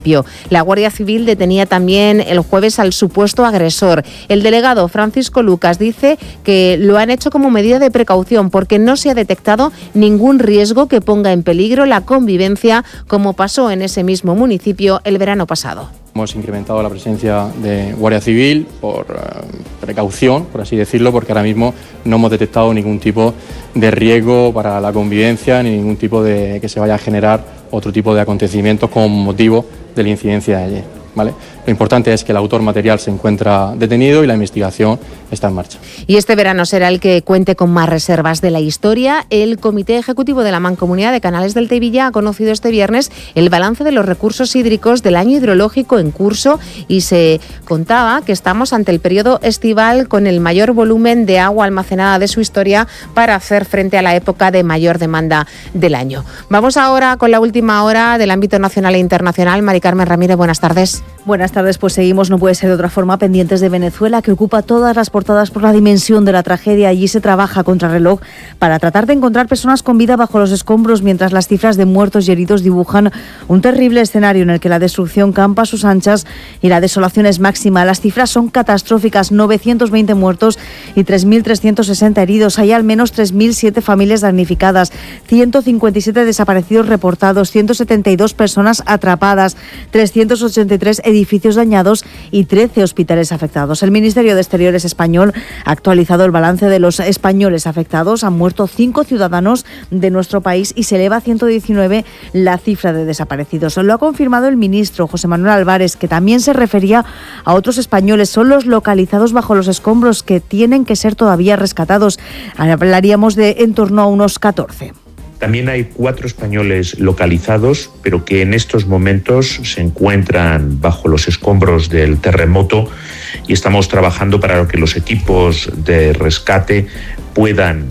La Guardia Civil detenía también el jueves al supuesto agresor. El delegado Francisco Lucas dice que lo han hecho como medida de precaución porque no se ha detectado ningún riesgo que ponga en peligro la convivencia, como pasó en ese mismo municipio el verano pasado. Hemos incrementado la presencia de Guardia Civil por precaución, por así decirlo, porque ahora mismo no hemos detectado ningún tipo de riesgo para la convivencia ni ningún tipo de que se vaya a generar otro tipo de acontecimientos con motivo de la incidencia de ayer, ¿vale? Lo importante es que el autor material se encuentra detenido y la investigación está en marcha. Y este verano será el que cuente con más reservas de la historia. El Comité Ejecutivo de la Mancomunidad de Canales del Teidilla ha conocido este viernes el balance de los recursos hídricos del año hidrológico en curso y se contaba que estamos ante el periodo estival con el mayor volumen de agua almacenada de su historia para hacer frente a la época de mayor demanda del año. Vamos ahora con la última hora del ámbito nacional e internacional. Mari Carmen Ramírez, buenas tardes. Buenas tardes, pues seguimos, no puede ser de otra forma, pendientes de Venezuela, que ocupa todas las portadas por la dimensión de la tragedia. Allí se trabaja a contrarreloj para tratar de encontrar personas con vida bajo los escombros, mientras las cifras de muertos y heridos dibujan un terrible escenario en el que la destrucción campa a sus anchas y la desolación es máxima. Las cifras son catastróficas: 920 muertos y 3.360 heridos. Hay al menos 3.007 familias damnificadas, 157 desaparecidos reportados, 172 personas atrapadas, 383 edificios dañados y 13 hospitales afectados. El Ministerio de Exteriores español ha actualizado el balance de los españoles afectados. Han muerto 5 ciudadanos de nuestro país y se eleva a 119 la cifra de desaparecidos. Lo ha confirmado el ministro José Manuel Álvarez, que también se refería a otros españoles. Son los localizados bajo los escombros que tienen que ser todavía rescatados. Hablaríamos de en torno a unos 14. También hay 4 españoles localizados, pero que en estos momentos se encuentran bajo los escombros del terremoto y estamos trabajando para que los equipos de rescate puedan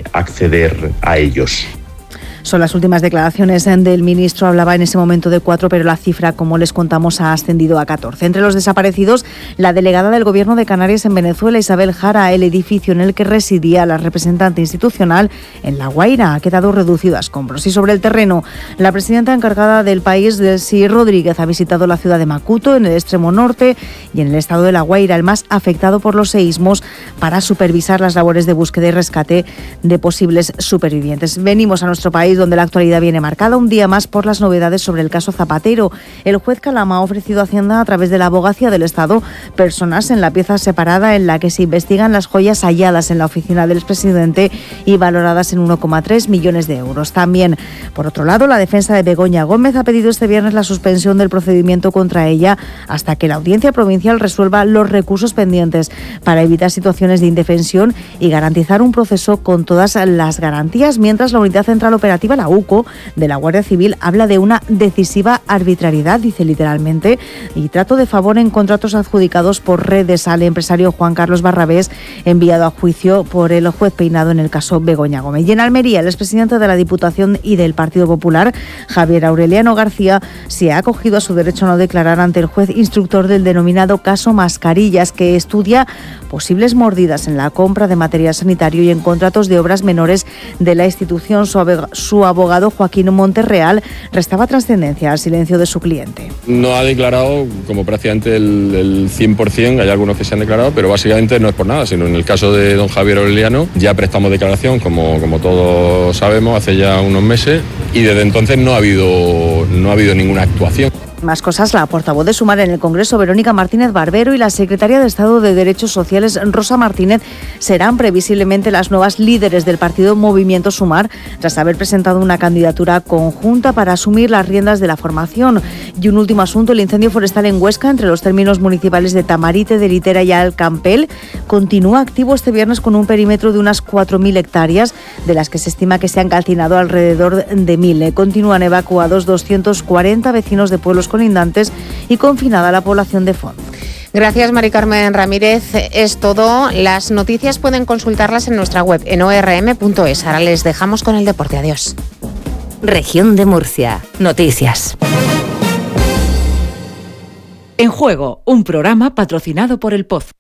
acceder a ellos. Son las últimas declaraciones del ministro. Hablaba en ese momento de 4, pero la cifra, como les contamos, ha ascendido a 14. Entre los desaparecidos, la delegada del Gobierno de Canarias en Venezuela, Isabel Jara. El edificio en el que residía la representante institucional en La Guaira ha quedado reducido a escombros. Y sobre el terreno, la presidenta encargada del país, Delcy Rodríguez, ha visitado la ciudad de Macuto, en el extremo norte, y en el estado de La Guaira, el más afectado por los seísmos, para supervisar las labores de búsqueda y rescate de posibles supervivientes. Venimos a nuestro país, donde la actualidad viene marcada un día más por las novedades sobre el caso Zapatero. El juez Calama ha ofrecido a Hacienda, a través de la Abogacía del Estado, personas en la pieza separada en la que se investigan las joyas halladas en la oficina del expresidente y valoradas en 1,3 millones de euros. También, por otro lado, la defensa de Begoña Gómez ha pedido este viernes la suspensión del procedimiento contra ella hasta que la Audiencia Provincial resuelva los recursos pendientes, para evitar situaciones de indefensión y garantizar un proceso con todas las garantías, mientras la Unidad Central Operativa, la UCO, de la Guardia Civil, habla de una decisiva arbitrariedad, dice literalmente, y trato de favor en contratos adjudicados por redes al empresario Juan Carlos Barrabés, enviado a juicio por el juez Peinado en el caso Begoña Gómez. Y en Almería, el expresidente de la Diputación y del Partido Popular, Javier Aureliano García, se ha acogido a su derecho a no declarar ante el juez instructor del denominado caso Mascarillas, que estudia posibles mordidas en la compra de material sanitario y en contratos de obras menores de la institución. Su abogado, Joaquín Monterreal, restaba trascendencia al silencio de su cliente. No ha declarado como prácticamente el 100%, hay algunos que se han declarado, pero básicamente no es por nada, sino en el caso de don Javier Aureliano ya prestamos declaración, como todos sabemos, hace ya unos meses, y desde entonces no ha habido ninguna actuación. Más cosas, la portavoz de Sumar en el Congreso, Verónica Martínez Barbero, y la secretaria de Estado de Derechos Sociales, Rosa Martínez, serán previsiblemente las nuevas líderes del partido Movimiento Sumar, tras haber presentado una candidatura conjunta para asumir las riendas de la formación. Y un último asunto, el incendio forestal en Huesca, entre los términos municipales de Tamarite, de Litera y Alcampel, continúa activo este viernes con un perímetro de unas 4.000 hectáreas, de las que se estima que se han calcinado alrededor de 1.000. Continúan evacuados 240 vecinos de pueblos colindantes y confinada la población de Font. Gracias, Mari Carmen Ramírez. Es todo. Las noticias pueden consultarlas en nuestra web, en orm.es. Ahora les dejamos con el deporte. Adiós. Región de Murcia. Noticias. En Juego, un programa patrocinado por El Pozo.